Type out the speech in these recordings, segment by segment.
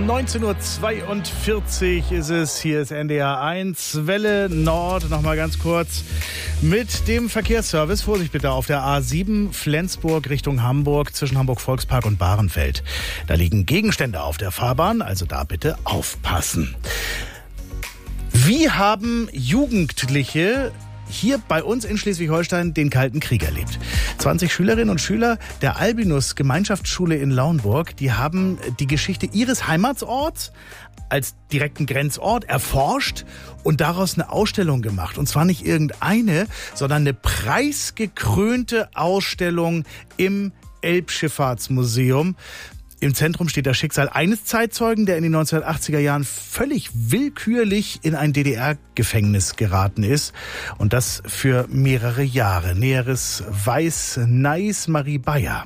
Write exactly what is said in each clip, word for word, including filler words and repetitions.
neunzehn Uhr zweiundvierzig ist es. Hier ist N D R eins, Welle Nord. Nochmal ganz kurz mit dem Verkehrsservice. Vorsicht bitte auf der A sieben Flensburg Richtung Hamburg zwischen Hamburg Volkspark und Bahrenfeld. Da liegen Gegenstände auf der Fahrbahn, also da bitte aufpassen. Wie haben Jugendliche hier bei uns in Schleswig-Holstein den Kalten Krieg erlebt? zwanzig Schülerinnen und Schüler der Albinus Gemeinschaftsschule in Lauenburg, die haben die Geschichte ihres Heimatsorts als direkten Grenzort erforscht und daraus eine Ausstellung gemacht. Und zwar nicht irgendeine, sondern eine preisgekrönte Ausstellung im Elbschifffahrtsmuseum. Im Zentrum steht das Schicksal eines Zeitzeugen, der in den neunzehnhundertachtziger Jahren völlig willkürlich in ein D D R-Gefängnis geraten ist. Und das für mehrere Jahre. Näheres weiß Nais Marie Bayer.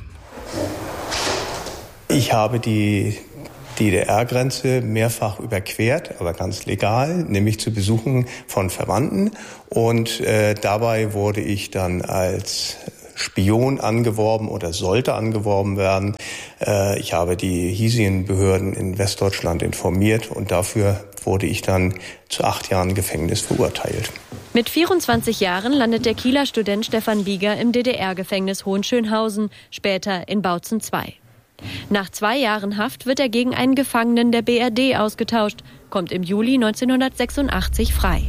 Ich habe die D D R-Grenze mehrfach überquert, aber ganz legal, nämlich zu Besuchen von Verwandten. Und äh, dabei wurde ich dann als Spion angeworben oder sollte angeworben werden. Äh, ich habe die hiesigen Behörden in Westdeutschland informiert und dafür wurde ich dann zu acht Jahren Gefängnis verurteilt. Mit vierundzwanzig Jahren landet der Kieler Student Stefan Bieger im D D R-Gefängnis Hohenschönhausen, später in Bautzen zwei. Nach zwei Jahren Haft wird er gegen einen Gefangenen der B R D ausgetauscht, kommt im Juli neunzehnhundertsechsundachtzig frei.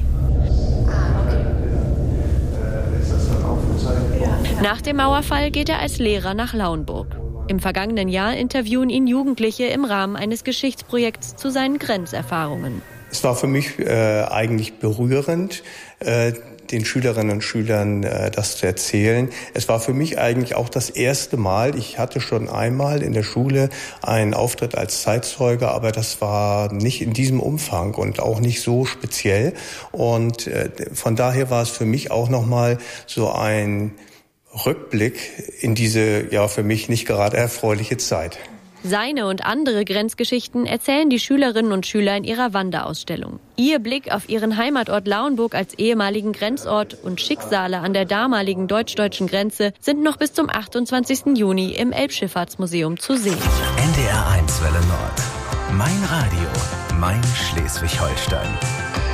Nach dem Mauerfall geht er als Lehrer nach Lauenburg. Im vergangenen Jahr interviewen ihn Jugendliche im Rahmen eines Geschichtsprojekts zu seinen Grenzerfahrungen. Es war für mich äh, eigentlich berührend, äh, den Schülerinnen und Schülern äh, das zu erzählen. Es war für mich eigentlich auch das erste Mal. Ich hatte schon einmal in der Schule einen Auftritt als Zeitzeuge, aber das war nicht in diesem Umfang und auch nicht so speziell. Und äh, von daher war es für mich auch nochmal so ein Rückblick in diese, ja, für mich nicht gerade erfreuliche Zeit. Seine und andere Grenzgeschichten erzählen die Schülerinnen und Schüler in ihrer Wanderausstellung. Ihr Blick auf ihren Heimatort Lauenburg als ehemaligen Grenzort und Schicksale an der damaligen deutsch-deutschen Grenze sind noch bis zum achtundzwanzigsten Juni im Elbschifffahrtsmuseum zu sehen. N D R eins Welle Nord. Mein Radio, mein Schleswig-Holstein.